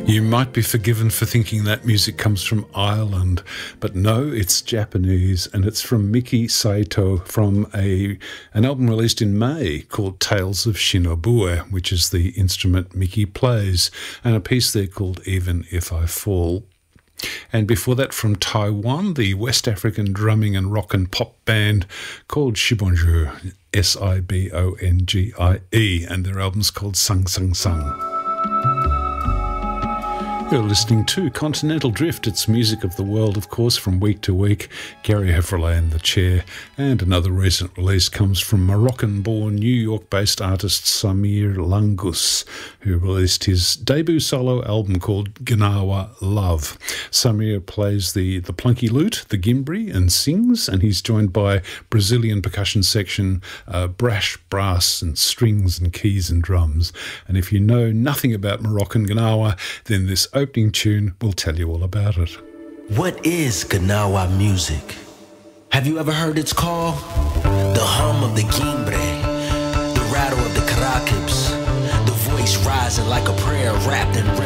You might be forgiven for thinking that music comes from Ireland, but no, it's Japanese, and it's from Miki Saito from an album released in May called Tales of Shinobue, which is the instrument Miki plays, and a piece there called Even If I Fall. And before that, from Taiwan, the West African drumming and rock and pop band called Sibongie, S-I-B-O-N-G-I-E, and their album's called Sang Sang Sang. You're listening to Continental Drift. It's music of the world, of course, from week to week. Gary Hefferle in the chair. And another recent release comes from Moroccan-born, New York-based artist Samir Langus, who released his debut solo album called Gnawa Love. Samir plays the plunky lute, the gimbri, and sings, and he's joined by Brazilian percussion section, brash, brass, and strings and keys and drums. And if you know nothing about Moroccan Gnawa, then this opening tune will tell you all about it. What is Gnawa music? Have you ever heard its call? The hum of the gimbre, the rattle of the caracas, the voice rising like a prayer wrapped in